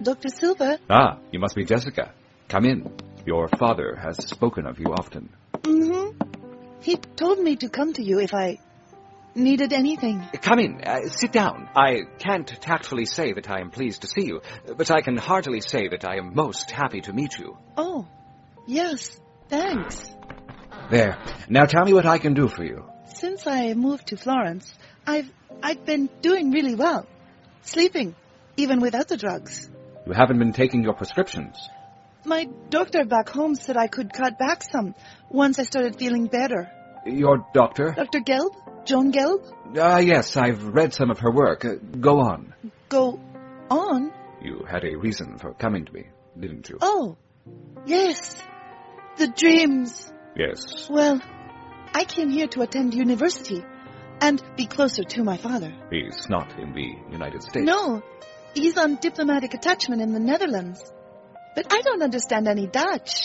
Dr. Silva. Ah, you must be Jessica. Come in. Your father has spoken of you often. Mm-hmm. He told me to come to you if I needed anything. Come in. Sit down. I can't tactfully say that I am pleased to see you, but I can heartily say that I am most happy to meet you. Oh, yes. Thanks. There. Now tell me what I can do for you. Since I moved to Florence, I've been doing really well. Sleeping, even without the drugs. You haven't been taking your prescriptions. My doctor back home said I could cut back some once I started feeling better. Your doctor? Dr. Gelb? Joan Gelb? Yes, I've read some of her work. Go on. Go on? You had a reason for coming to me, didn't you? Oh, yes. The dreams. Yes. Well, I came here to attend university and be closer to my father. He's not in the United States. No, he's on diplomatic attachment in the Netherlands. But I don't understand any Dutch.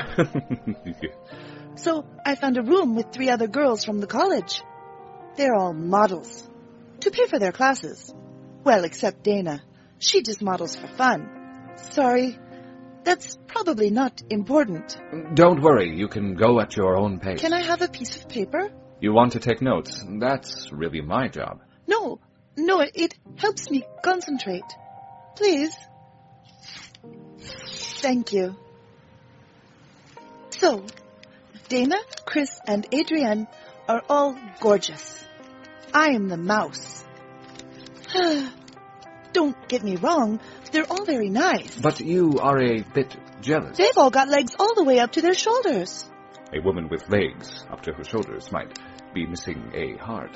So I found a room with 3 other girls from the college. They're all models. To pay for their classes. Well, except Dana. She just models for fun. Sorry. That's probably not important. Don't worry, you can go at your own pace. Can I have a piece of paper? You want to take notes? That's really my job. No, it helps me concentrate. Please. Thank you. So, Dana, Chris, and Adrienne are all gorgeous. I am the mouse. Don't get me wrong, they're all very nice. But you are a bit jealous. They've all got legs all the way up to their shoulders. A woman with legs up to her shoulders might be missing a heart.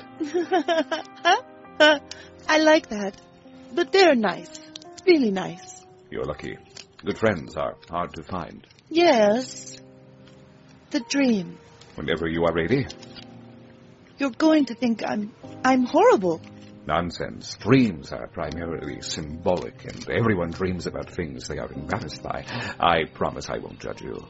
I like that. But they're nice. Really nice. You're lucky. Good friends are hard to find. Yes. The dream. Whenever you are ready. You're going to think I'm horrible. Nonsense. Dreams are primarily symbolic, and everyone dreams about things they are embarrassed by. I promise I won't judge you.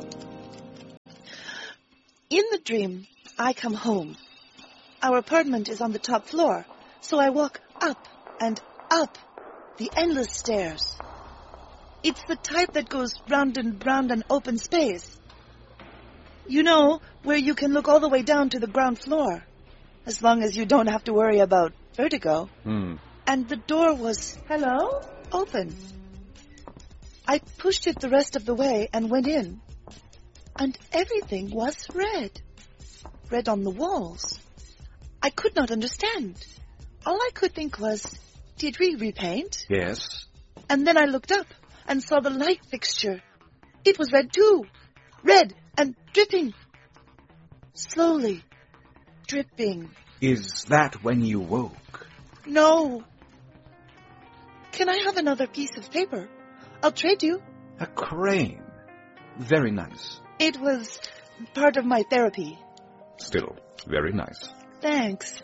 In the dream, I come home. Our apartment is on the top floor, so I walk up and up the endless stairs. It's the type that goes round and round an open space. You know, where you can look all the way down to the ground floor, as long as you don't have to worry about vertigo. And the door was... Hello? Open. I pushed it the rest of the way and went in. And everything was red. Red on the walls. I could not understand. All I could think was, did we repaint? Yes. And then I looked up and saw the light fixture. It was red too. Red and dripping. Slowly. Dripping. Is that when you woke? No. Can I have another piece of paper? I'll trade you. A crane. Very nice. It was part of my therapy. Still, very nice. Thanks.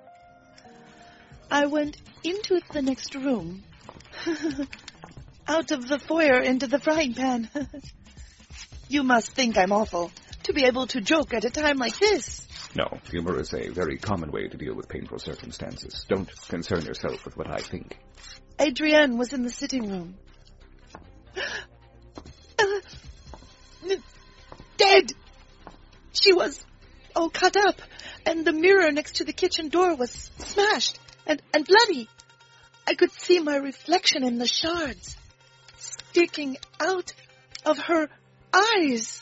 I went into the next room. Out of the foyer into the frying pan. You must think I'm awful to be able to joke at a time like this. No, humor is a very common way to deal with painful circumstances. Don't concern yourself with what I think. Adrienne was in the sitting room. Dead! She was all cut up, and the mirror next to the kitchen door was smashed and bloody. I could see my reflection in the shards, sticking out of her eyes.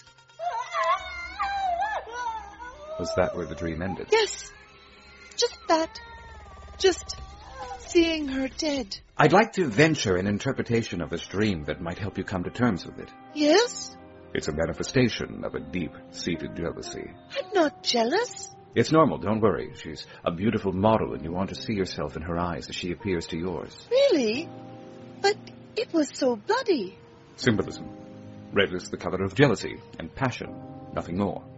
Was that where the dream ended? Yes, just that. Just seeing her dead. I'd like to venture an interpretation of this dream that might help you come to terms with it. Yes? It's a manifestation of a deep-seated jealousy. I'm not jealous. It's normal, don't worry. She's a beautiful model, and you want to see yourself in her eyes as she appears to yours. Really? But it was so bloody. Symbolism. Red is the color of jealousy and passion, nothing more.